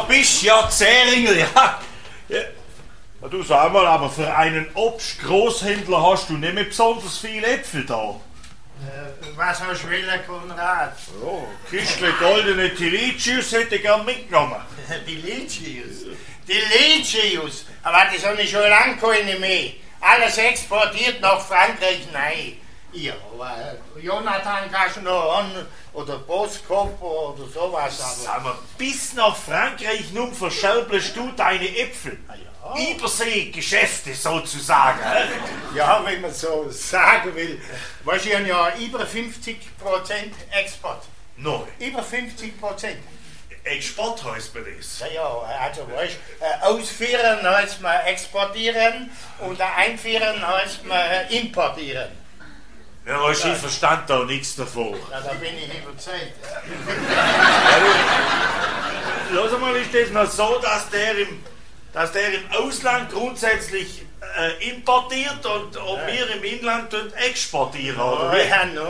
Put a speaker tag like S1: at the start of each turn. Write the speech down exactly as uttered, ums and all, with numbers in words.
S1: bist ja Zähringl, ja. ja. Du sag mal, aber für einen Obstgroßhändler hast du nicht mehr besonders viele Äpfel da.
S2: Äh, was hast du wollen, Konrad?
S1: Oh, Kistle goldene Tilicius hätte ich gern mitgenommen.
S2: Die Licius? Die Licius? Aber das habe ich schon lange keine mehr. Alles exportiert nach Frankreich, nein. Ja, aber Jonathan kannst du noch an, oder Boskop oder sowas. Aber
S1: sag mal, bis nach Frankreich nun verschelbelst du deine Äpfel.
S2: ja.
S1: Überseegeschäfte sozusagen.
S2: Ja, wenn man so sagen will. Weißt du, ich habe ja über fünfzig Prozent Export.
S1: Nein.
S2: Über fünfzig Prozent.
S1: Export heißt mir das.
S2: Ja, ja, also weißt du, äh, ausführen heißt man exportieren und einführen heißt man importieren.
S1: Ja, weißt, ich verstand da nichts davon.
S2: Ja, da bin ich überzeugt.
S1: Lass mal, ist das noch so, dass der im, dass der im Ausland grundsätzlich äh, importiert und, und
S2: ja.
S1: wir im Inland exportieren,
S2: Oh,
S1: oder wie?
S2: ja, no.